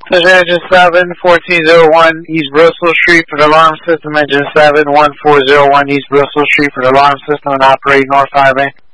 Engine 7, 1401 East Bristol Street for the alarm system. Engine 7, 1401 East Bristol Street for the alarm system and operating North Highway.